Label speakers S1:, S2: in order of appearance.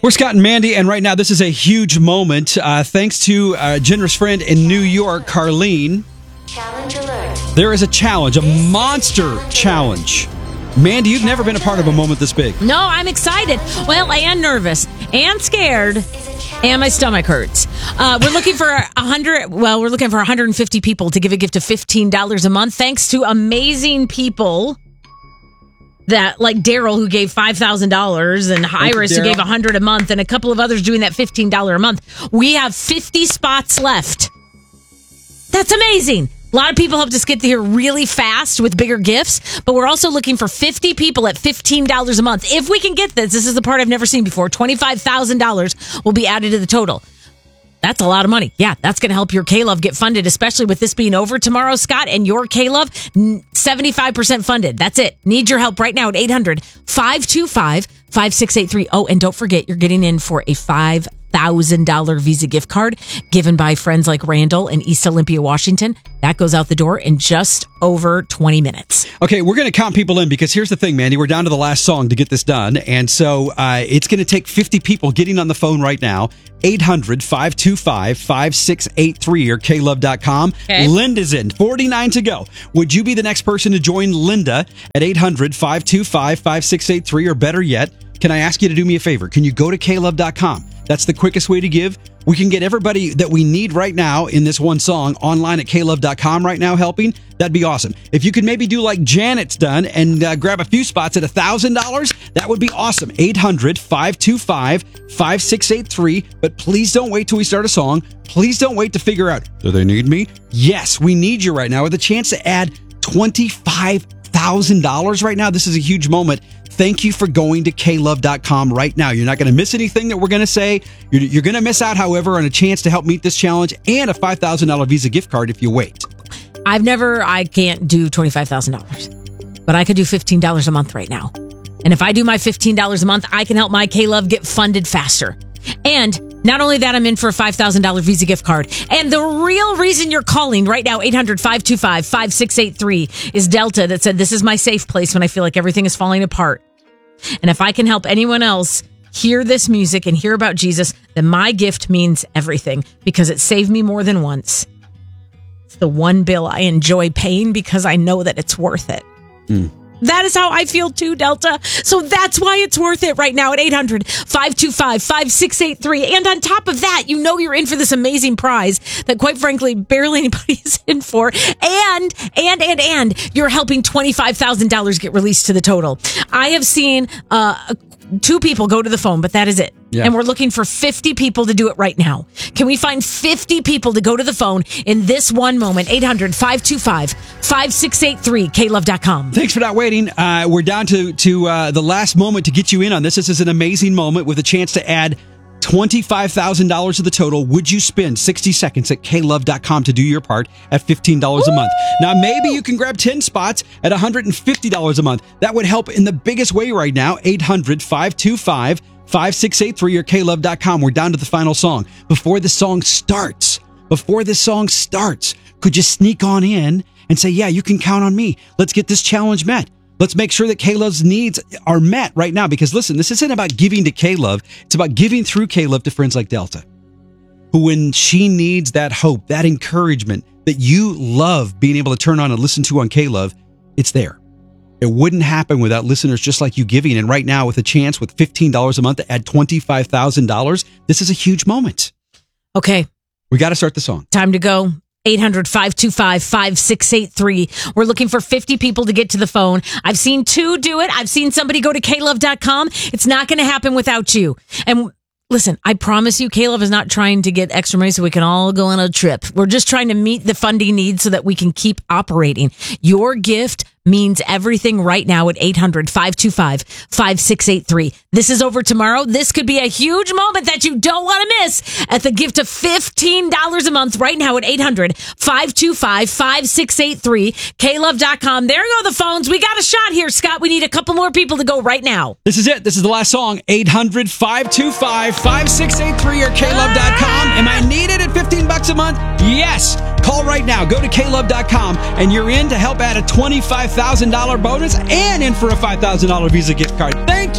S1: We're Scott and Mandy, and right now this is a huge moment. Thanks to a generous friend in New York, Carlene.
S2: Challenge alert.
S1: There is a challenge, a monster challenge. Mandy, you've never been a part of a moment this big.
S3: No, I'm excited. Well, I am nervous and scared, and my stomach hurts. We're looking for 150 people to give a gift of $15 a month, thanks to amazing people that, like Daryl, who gave $5,000, and Iris, who gave $100 a month, and a couple of others doing that $15 a month. We have 50 spots left. That's amazing. A lot of people helped us get here really fast with bigger gifts, but we're also looking for 50 people at $15 a month. If we can get this is the part I've never seen before, $25,000 will be added to the total. That's a lot of money. Yeah, that's going to help your K-Love get funded, especially with this being over tomorrow, Scott, and your K-Love, 75% funded. That's it. Need your help right now at 800-525-5683. Oh, and don't forget, you're getting in for a $5,000 Visa gift card given by friends like Randall in East Olympia, Washington. That goes out the door in just over 20 minutes.
S1: Okay, we're going to count people in because here's the thing, Mandy. We're down to the last song to get this done. And so it's going to take 50 people getting on the phone right now. 800-525-5683 or klove.com.
S3: Okay.
S1: Linda's in. 49 to go. Would you be the next person to join Linda at 800-525-5683? Or better yet, can I ask you to do me a favor? Can you go to klove.com? That's the quickest way to give. We can get everybody that we need right now in this one song online at klove.com right now helping. That'd be awesome. If you could maybe do like Janet's done and grab a few spots at $1,000, that would be awesome. 800-525-5683. But please don't wait till we start a song. Please don't wait to figure out, do they need me? Yes, we need you right now with a chance to add $25,000 right now. This is a huge moment. Thank you for going to klove.com right now. You're not going to miss anything that we're going to say. You're going to miss out, however, on a chance to help meet this challenge and a $5,000 Visa gift card if you wait.
S3: I can't do $25,000, but I could do $15 a month right now. And if I do my $15 a month, I can help my K-Love get funded faster. And not only that, I'm in for a $5,000 Visa gift card. And the real reason you're calling right now, 800-525-5683, is Delta that said, this is my safe place when I feel like everything is falling apart. And if I can help anyone else hear this music and hear about Jesus, then my gift means everything because it saved me more than once. It's the one bill I enjoy paying because I know that it's worth it. That is how I feel too, Delta. So that's why it's worth it right now at 800-525-5683. And on top of that, you know you're in for this amazing prize that, quite frankly, barely anybody is in for. And you're helping $25,000 get released to the total. I have seen 2 people go to the phone, but that is it. Yeah. And we're looking for 50 people to do it right now. Can we find 50 people to go to the phone in this one moment? 800-525-5683, klove.com.
S1: Thanks for not waiting. We're down to the last moment to get you in on this. This is an amazing moment with a chance to add $25,000 to the total. Would you spend 60 seconds at klove.com to do your part at $15 a month? Now, maybe you can grab 10 spots at $150 a month. That would help in the biggest way right now. 800-525-5683 or klove.com. We're down to the final song. Before this song starts, could you sneak on in and say, yeah, you can count on me. Let's get this challenge met. Let's make sure that K-Love's needs are met right now. Because listen, this isn't about giving to K-Love. It's about giving through K-Love to friends like Delta, who, when she needs that hope, that encouragement that you love being able to turn on and listen to on K-Love, it's there. It wouldn't happen without listeners just like you giving. And right now, with a chance with $15 a month to add $25,000, this is a huge moment.
S3: Okay.
S1: We got to start the song.
S3: Time to go. 800-525-5683. We're looking for 50 people to get to the phone. I've seen 2 do it. I've seen somebody go to klove.com. It's not going to happen without you. And listen, I promise you, K-Love is not trying to get extra money so we can all go on a trip. We're just trying to meet the funding needs so that we can keep operating. Your gift means everything right now at 800-525-5683. This is over tomorrow. This could be a huge moment that you don't want to miss at the gift of $15 a month right now at 800-525-5683, klove.com. There go the phones. We got a shot here, Scott. We need a couple more people to go right now.
S1: This is it. This is the last song. 800-525-5683 or klove.com. Am I needed at $15 a month? Yes. Call right now. Go to klove.com and you're in to help add a $25,000 bonus and in for a $5,000 Visa gift card. Thank you.